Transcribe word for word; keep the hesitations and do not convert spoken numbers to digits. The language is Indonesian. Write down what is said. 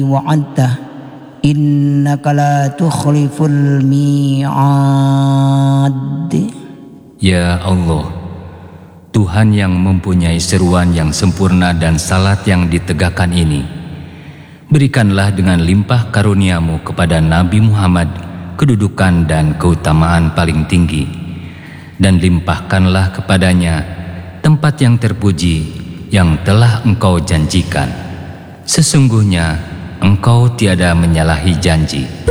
wa'adta innaka la tukhliful mi'ad. Ya Allah, Tuhan yang mempunyai seruan yang sempurna dan salat yang ditegakkan ini, berikanlah dengan limpah karuniamu kepada Nabi Muhammad kedudukan dan keutamaan paling tinggi, dan limpahkanlah kepadanya tempat yang terpuji yang telah Engkau janjikan. Sesungguhnya Engkau tiada menyalahi janji.